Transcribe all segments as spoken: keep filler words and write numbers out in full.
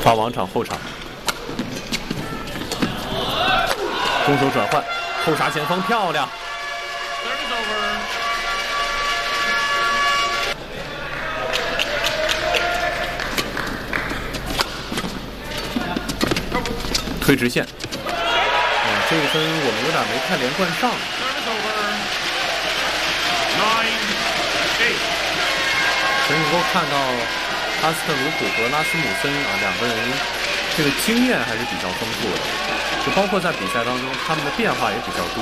发王场后场，攻守转换，后杀前锋漂亮。推直线，嗯，这一分我们有点没太连贯上。所以能够看到阿斯特鲁普和拉斯姆森啊两个人这个经验还是比较丰富的，就包括在比赛当中他们的变化也比较多。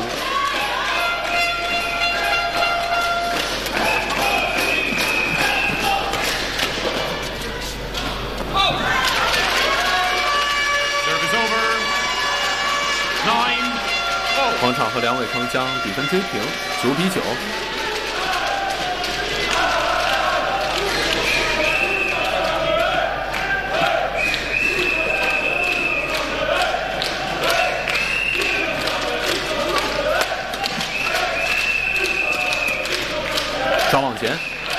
王场和梁伟康将比分追平，九比九。抓往前，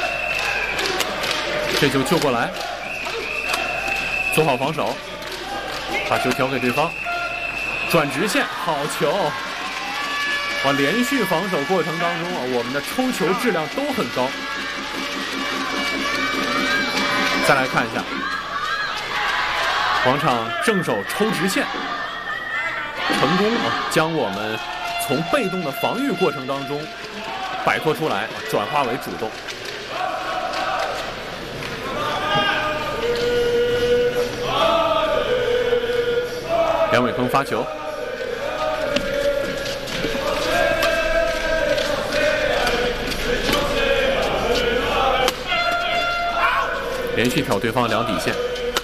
这球救过来，做好防守，把球调给对方，转直线，好球！哇，连续防守过程当中啊，我们的抽球质量都很高。再来看一下，王场正手抽直线，成功啊，将我们从被动的防御过程当中摆脱出来，转化为主动。梁伟康发球，连续挑对方两底线。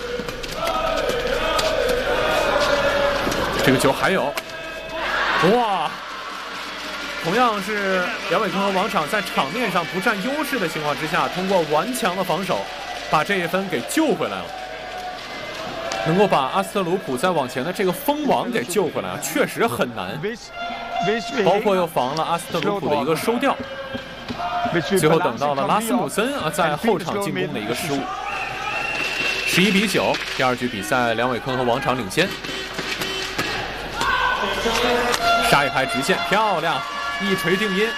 这个球还有，哇！同样是梁伟康和王场在场面上不占优势的情况之下，通过顽强的防守，把这一分给救回来了。能够把阿斯特鲁普在往前的这个封网给救回来，确实很难。包括又防了阿斯特鲁普的一个收掉，最后等到了拉斯姆森啊在后场进攻的一个失误。十一比九，第二局比赛，梁伟康和王场领先。杀一拍直线，漂亮！一锤定音，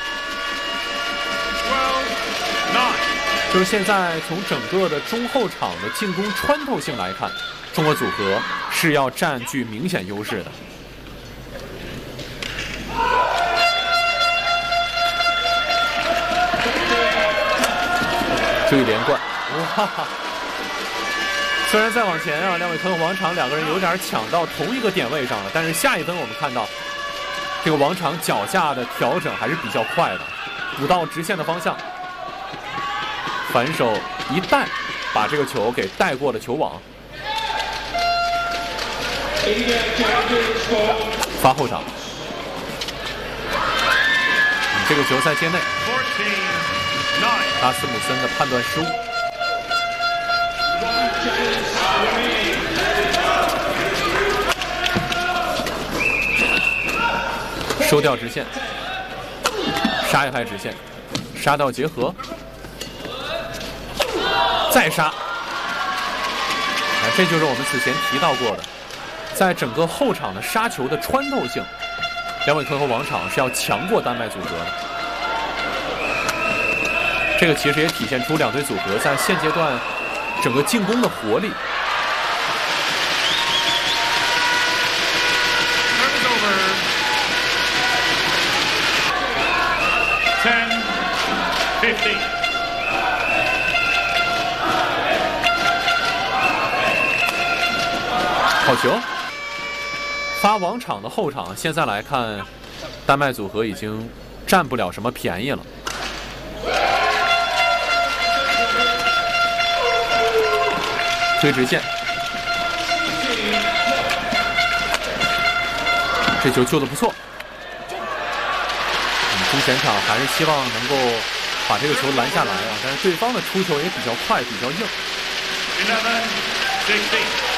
就是现在从整个的中后场的进攻穿透性来看，中国组合是要占据明显优势的。注意连贯，哇！虽然再往前啊，梁伟康和王场两个人有点抢到同一个点位上了，但是下一分我们看到。这个王场脚下的调整还是比较快的，补到直线的方向，反手一带，把这个球给带过了球网。发后场，嗯、这个球在界内，拉斯姆森的判断失误。收掉直线，杀一拍直线，杀到结合，再杀。哎，这就是我们此前提到过的，在整个后场的杀球的穿透性，梁伟康和王场是要强过丹麦组合的。这个其实也体现出两队组合在现阶段整个进攻的活力。好球！发王场的后场，现在来看，丹麦组合已经占不了什么便宜了。推直线，这球救得不错。嗯，中前场还是希望能够把这个球拦下来啊，但是对方的出球也比较快，比较硬。